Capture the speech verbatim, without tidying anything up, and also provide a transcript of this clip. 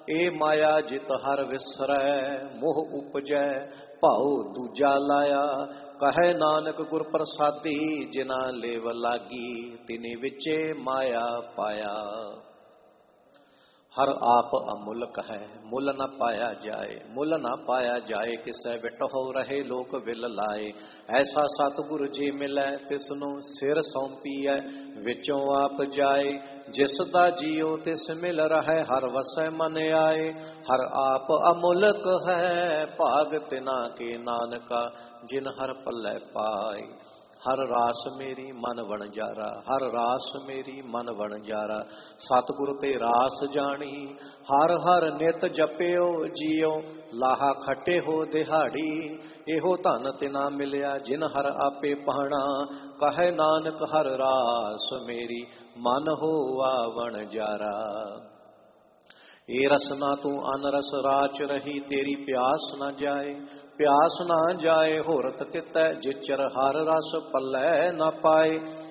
ए माया जित हर विसरै, मोह उपजै भाऊ दूजा लाया। कहे नानक गुर प्रसादी, जिना लेव लागी, तिने विचे माया पाया। हर आप अमुलक है, मुल न पाया जाए, मुल न पाया जाए। किसै बिटहो रहे लोक विल लाए। ऐसा सतगुर जी मिलै, तिसनु सिर सौंपीऐ, विचों आप जाए। जिसदा जियो तिस मिल रहे, हर वसै मन आए। हर आप अमुलक है, भाग तिना के नानका, जिन हर पल्लै पाए। हर रास मेरी मन वणजारा, हर रास मेरी मन वणजारा। सतगुरु ते रास जानी, हर हर नित जपियो जियो। लाहा खटे हो दिहाड़ी, एहो धन तिना मिलिया, जिन हर आपे पाना। कहे नानक हर रास मेरी, मन होआ वणजारा। ए रसना तू अनरस राच रही, तेरी प्यास न जाए, प्यास ना जाए होरत कितै। जिचर हर रस पल्लै न पाए,